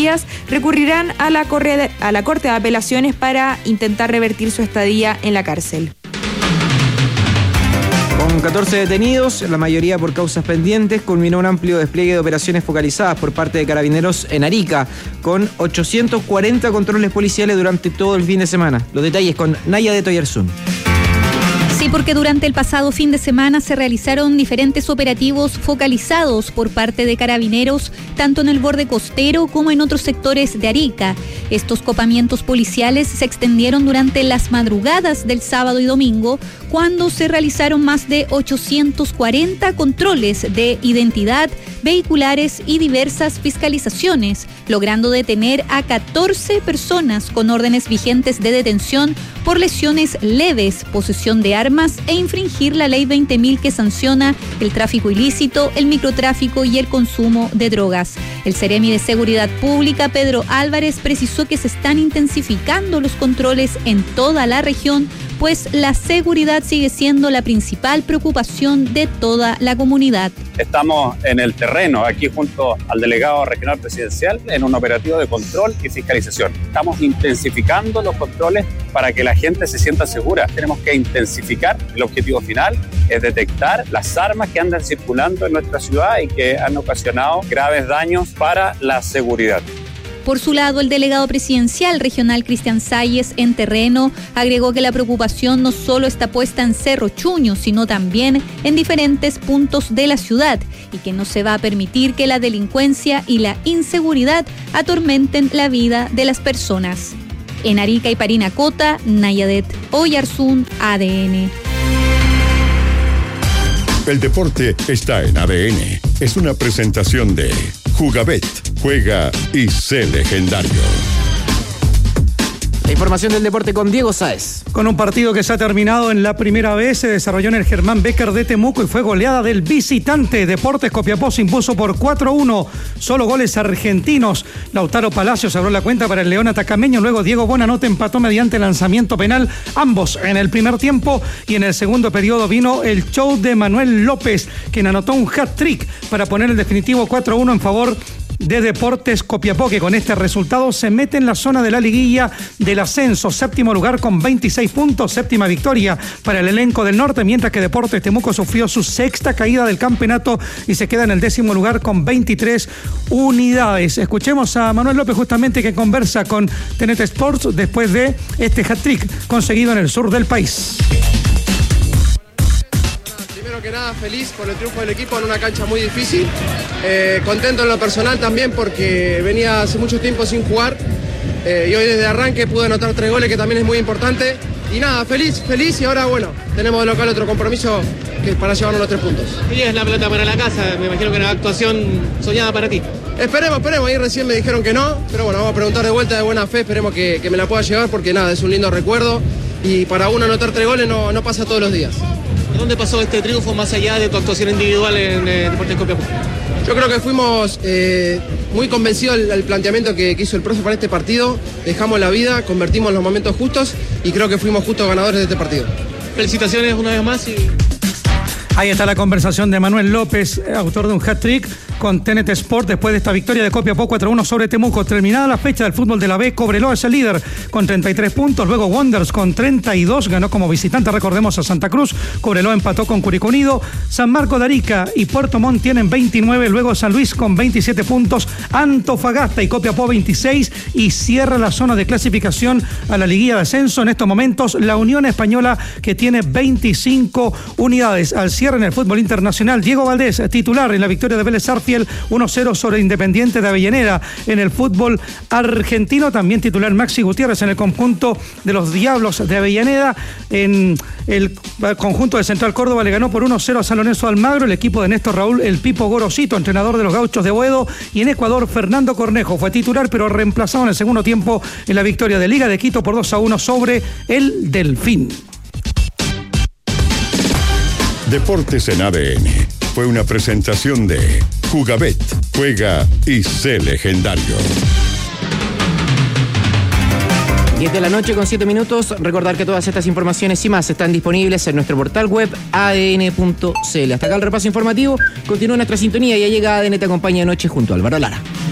días recurrirán a la Corte de Apelaciones para intentar revertir su estadía en la cárcel. Con 14 detenidos, la mayoría por causas pendientes, culminó un amplio despliegue de operaciones focalizadas por parte de Carabineros en Arica, con 840 controles policiales durante todo el fin de semana. Los detalles con Naya de Toyarzún. Sí, porque durante el pasado fin de semana se realizaron diferentes operativos focalizados por parte de Carabineros, tanto en el borde costero como en otros sectores de Arica. Estos copamientos policiales se extendieron durante las madrugadas del sábado y domingo, cuando se realizaron más de 840 controles de identidad, vehiculares y diversas fiscalizaciones, logrando detener a 14 personas con órdenes vigentes de detención por lesiones leves, posesión de armas e infringir la ley 20.000 que sanciona el tráfico ilícito, el microtráfico y el consumo de drogas. El Seremi de Seguridad Pública, Pedro Álvarez, precisó que se están intensificando los controles en toda la región, pues la seguridad sigue siendo la principal preocupación de toda la comunidad. Estamos en el terreno, aquí junto al delegado regional presidencial, en un operativo de control y fiscalización. Estamos intensificando los controles para que la gente se sienta segura. Tenemos que intensificar. El objetivo final es detectar las armas que andan circulando en nuestra ciudad y que han ocasionado graves daños para la seguridad. Por su lado, el delegado presidencial regional Cristian Salles, en terreno, agregó que la preocupación no solo está puesta en Cerro Chuño, sino también en diferentes puntos de la ciudad, y que no se va a permitir que la delincuencia y la inseguridad atormenten la vida de las personas. En Arica y Parinacota, Nayadet Oyarzún, ADN. El deporte está en ADN. Es una presentación de Jugabet. Juega y sé legendario. La información del deporte con Diego Sáez. Con un partido que se ha terminado en la primera vez, se desarrolló en el Germán Becker de Temuco y fue goleada del visitante. Deportes Copiapó se impuso por 4-1. Solo goles argentinos. Lautaro Palacios abrió la cuenta para el León atacameño. Luego Diego Bonanote empató mediante lanzamiento penal. Ambos en el primer tiempo. Y en el segundo periodo vino el show de Manuel López, quien anotó un hat-trick para poner el definitivo 4-1 en favor de Deportes Copiapó, que con este resultado se mete en la zona de la liguilla del ascenso. Séptimo lugar con 26 puntos, séptima victoria para el elenco del norte, mientras que Deportes Temuco sufrió su sexta caída del campeonato y se queda en el 10º lugar con 23 unidades. Escuchemos a Manuel López, justamente, que conversa con TNT Sports después de este hat-trick conseguido en el sur del país. Que nada, feliz por el triunfo del equipo en una cancha muy difícil, contento en lo personal también porque venía hace mucho tiempo sin jugar y hoy desde arranque pude anotar 3 goles, que también es muy importante, y nada, feliz y ahora bueno, tenemos de local otro compromiso que para llevarnos los 3 puntos. Y es la pelota para la casa, me imagino que una actuación soñada para ti. Esperemos, ahí recién me dijeron que no, pero bueno, vamos a preguntar de vuelta de buena fe, esperemos que me la pueda llevar porque nada, es un lindo recuerdo y para uno anotar 3 goles no pasa todos los días. ¿Dónde pasó este triunfo más allá de tu actuación individual en Deportes Copiapó? Yo creo que fuimos muy convencidos del planteamiento que hizo el profe para este partido. Dejamos la vida, convertimos los momentos justos y creo que fuimos justos ganadores de este partido. Felicitaciones una vez más. Ahí está la conversación de Manuel López, autor de un hat-trick con TNT Sport después de esta victoria de Copiapó 4-1 sobre Temuco. Terminada la fecha del fútbol de la B, Cobreloa es el líder con 33 puntos, luego Wanderers con 32, ganó como visitante, recordemos, a Santa Cruz. Cobreloa empató con Curicó Unido, San Marco de Arica y Puerto Montt tienen 29, luego San Luis con 27 puntos, Antofagasta y Copiapó 26 y cierra la zona de clasificación a la liguilla de ascenso en estos momentos la Unión Española, que tiene 25 unidades. Al cierre en el fútbol internacional, Diego Valdés, titular en la victoria de Vélez Sarsfield 1-0 sobre Independiente de Avellaneda. En el fútbol argentino, también titular Maxi Gutiérrez en el conjunto de los Diablos de Avellaneda. En el conjunto de Central Córdoba le ganó por 1-0 a San Lorenzo Almagro, el equipo de Néstor Raúl El Pipo Gorosito, entrenador de los Gauchos de Boedo. Y en Ecuador, Fernando Cornejo fue titular, pero reemplazado en el segundo tiempo en la victoria de Liga de Quito por 2-1 sobre el Delfín. Deportes en ADN fue una presentación de Jugabet. Juega y sé legendario. 10 de la noche con 7 minutos. Recordar que todas estas informaciones y más están disponibles en nuestro portal web adn.cl. Hasta acá el repaso informativo. Continúa nuestra sintonía. Ya llega ADN, te acompaña de noche junto a Álvaro Lara.